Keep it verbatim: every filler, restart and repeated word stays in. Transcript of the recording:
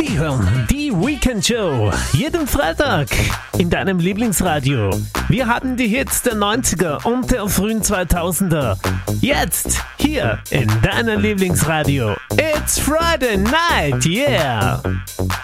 Sie hören die Weekend Show jeden Freitag in deinem Lieblingsradio. Wir haben die Hits der neunziger und der frühen zweitausender. Jetzt hier in deinem Lieblingsradio. It's Friday night, yeah!